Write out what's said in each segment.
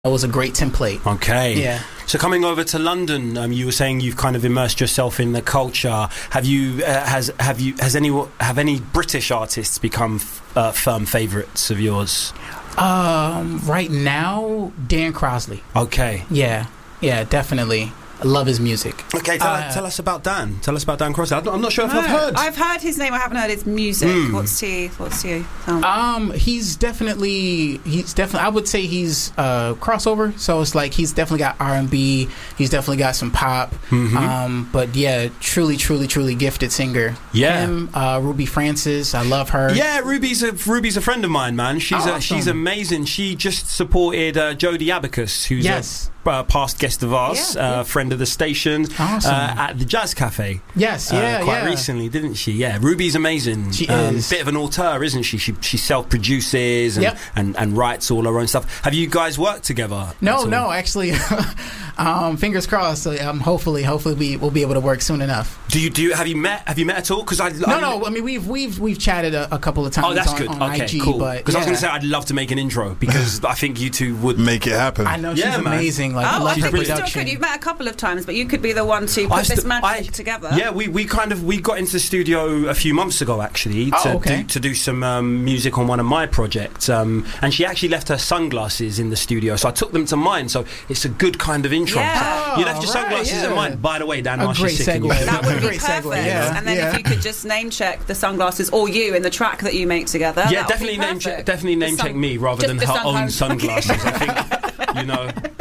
was a great template. Okay. Yeah. So coming over to London, you were saying you've kind of immersed yourself in the culture. Have you have any British artists become firm favourites of yours? Right now, Dan Crosley. Okay. Yeah, definitely. I love his music. Okay, tell us about Dan. Tell us about Dan Crosley. I'm not sure if I've heard. I've heard his name. I haven't heard his music. What's he? He's definitely. I would say he's crossover. So it's like he's definitely got R&B. He's definitely got some pop. But yeah, truly gifted singer. Yeah. Him, Ruby Francis. I love her. Yeah, Ruby's a friend of mine, man. She's amazing. She just supported Jodie Abacus, who's a past guest of ours, friend of the station, at the Jazz Cafe. Yes, quite recently, didn't she? Yeah, Ruby's amazing. She is. Bit of an auteur, isn't she? She self-produces and writes all her own stuff. Have you guys worked together? No, actually. Fingers crossed. So, hopefully we'll be able to work soon enough. Have you met at all? Because no. I mean, we've chatted a couple of times. Oh, that's good. On okay, IG, cool. But because I was going to say I'd love to make an intro because I think you two would make it happen. I know she's amazing. Like, I love her production. Still could. You've met a couple of times, but you could be the one to put this magic together. Yeah, we got into the studio a few months ago actually to do some music on one of my projects. And she actually left her sunglasses in the studio, so I took them to mine. So it's a good kind of intro. Yeah. You left your sunglasses in mine. By the way, Dan, a great segue. That would be great perfect. Segue, yeah. And then if you could just name check the sunglasses or you in the track that you make together. Yeah, definitely name check me rather than her own sunglasses. I think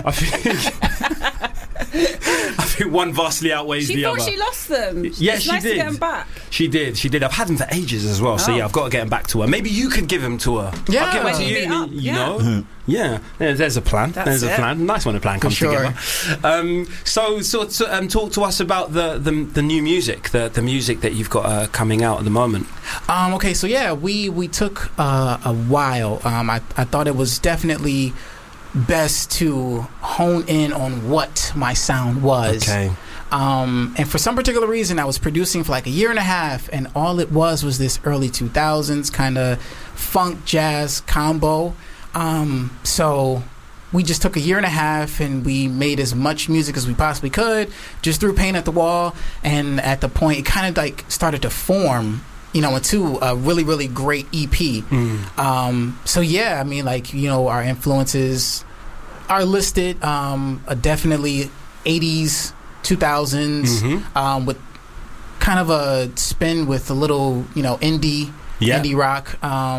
I think one vastly outweighs the other. She thought she lost them. Yeah, it's she nice did. to get them back. She did. I've had them for ages as well. So yeah, I've got to get them back to her. Maybe you could give them to her. Yeah, I'll give them to you. You know. Yeah, there's a plan. There's a plan. Nice when a plan comes together. So talk to us about the new music, the music that you've got coming out at the moment. Okay, so yeah, we took a while. I thought it was definitely best to hone in on what my sound was. Okay. And for some particular reason, I was producing for like a year and a half, and all it was this early 2000s kind of funk jazz combo. So we just took a year and a half and we made as much music as we possibly could, just threw paint at the wall, and at the point it kind of like started to form, into a really, really great EP. So yeah, I mean, like, our influences are listed, definitely 80s, 2000s, with kind of a spin with a little, indie rock.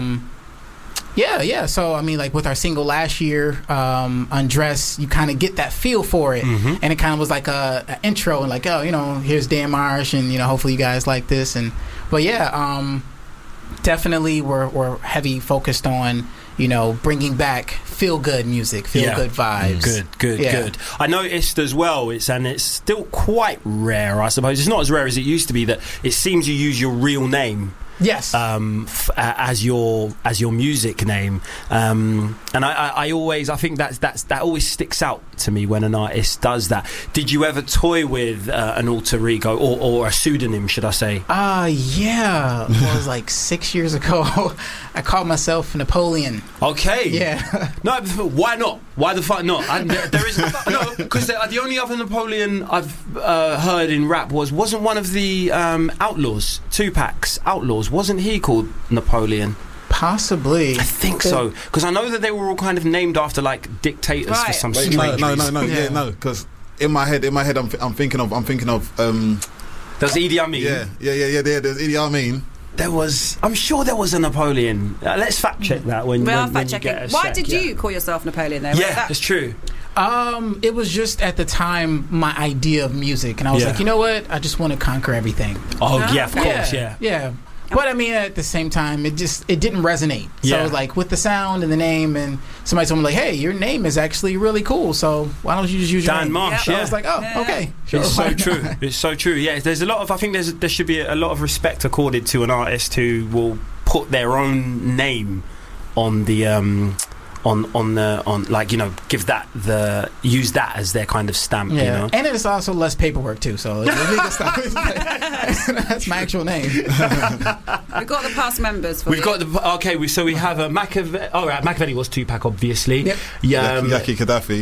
Yeah. So, I mean, like with our single last year, Undress, you kind of get that feel for it. And it kind of was like a intro and like, here's Dan Marsh and, hopefully you guys like this. But yeah, definitely we're heavy focused on, bringing back feel-good music, feel-good vibes. Good. I noticed as well, it's still quite rare, I suppose. It's not as rare as it used to be that it seems you use your real name. Yes. As your music name, and I think that always sticks out to me when an artist does that. Did you ever toy with an alter ego or a pseudonym, should I say? Yeah. It was like 6 years ago. I called myself Napoleon. Okay. Yeah. No, why not? Why the fuck not? There is no, because the only other Napoleon I've heard in rap wasn't one of the Outlaws, Tupac's Outlaws. Wasn't he called Napoleon? Possibly. I think so, because I know that they were all kind of named after like dictators for some strange reason. No, because in my head, I'm thinking of. There's Idi Amin. Yeah. There's Idi Amin. I'm sure there was a Napoleon. Let's fact check that when you get a Why sec, did you call yourself Napoleon though? Yeah, that's true. It was just at the time my idea of music, and I was like, you know what? I just want to conquer everything. Oh yeah, of course, yeah. But I mean, at the same time, it didn't resonate. So I was like, with the sound and the name, and somebody told me like, hey, your name is actually really cool. So why don't you just use your name? Dan Marsh. So I was like, okay. Sure, it's so true. It's so true. Yeah, there's a lot of. I think there should be a lot of respect accorded to an artist who will put their own name on the like, you know, use that as their kind of stamp. Yeah, you know? and it's also less paperwork too. So that's my actual name. We've got the past members. We have Machiavelli was Tupac, obviously. Yep. Yeah, Yaki Gaddafi.